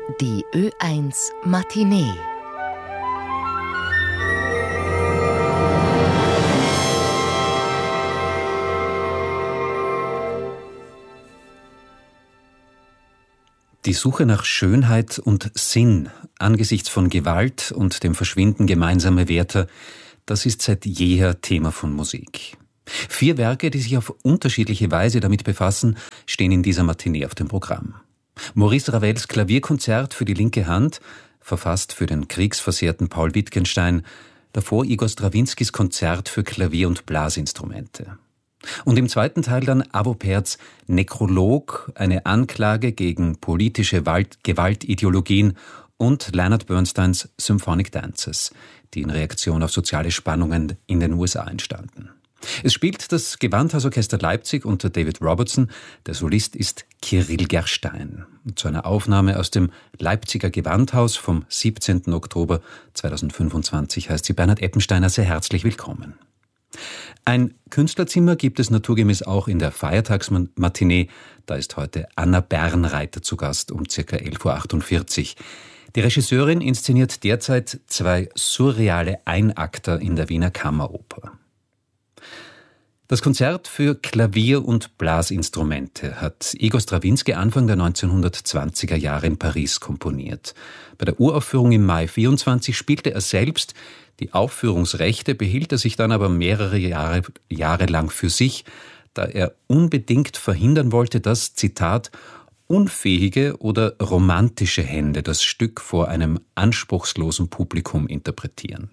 Die Ö1 Matinee. Die Suche nach Schönheit und Sinn angesichts von Gewalt und dem Verschwinden gemeinsamer Werte, das ist seit jeher Thema von Musik. 4 Werke, die sich auf unterschiedliche Weise damit befassen, stehen in dieser Matinee auf dem Programm. Maurice Ravels Klavierkonzert für die linke Hand, verfasst für den kriegsversehrten Paul Wittgenstein, davor Igor Strawinskys Konzert für Klavier- und Blasinstrumente. Und im zweiten Teil dann Arvo Pärts Nekrolog, eine Anklage gegen politische Gewaltideologien, und Leonard Bernsteins Symphonic Dances, die in Reaktion auf soziale Spannungen in den USA entstanden. Es spielt das Gewandhausorchester Leipzig unter David Robertson. Der Solist ist Kyrill Gerstein. Zu einer Aufnahme aus dem Leipziger Gewandhaus vom 17. Oktober 2025 heißt sie Bernhard Eppensteiner sehr herzlich willkommen. Ein Künstlerzimmer gibt es naturgemäß auch in der Feiertagsmatinee. Da ist heute Anna Bernreiter zu Gast um ca. 11.48 Uhr. Die Regisseurin inszeniert derzeit 2 surreale Einakter in der Wiener Kammeroper. Das Konzert für Klavier- und Blasinstrumente hat Igor Strawinski Anfang der 1920er Jahre in Paris komponiert. Bei der Uraufführung im Mai 24 spielte er selbst. Die Aufführungsrechte behielt er sich dann aber mehrere Jahre lang für sich, da er unbedingt verhindern wollte, dass, Zitat, unfähige oder romantische Hände das Stück vor einem anspruchslosen Publikum interpretieren.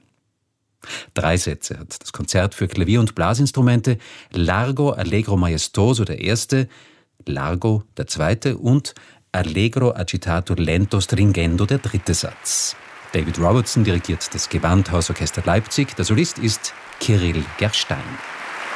3 Sätze hat das Konzert für Klavier- und Blasinstrumente: Largo Allegro Maestoso der erste, Largo der zweite und Allegro Agitato Lento Stringendo der dritte Satz. David Robertson dirigiert das Gewandhausorchester Leipzig. Der Solist ist Kyrill Gerstein.